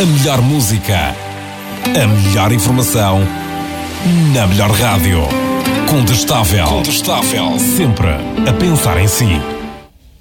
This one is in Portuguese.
A melhor música, a melhor informação, na melhor rádio. Contestável. Sempre a pensar em si.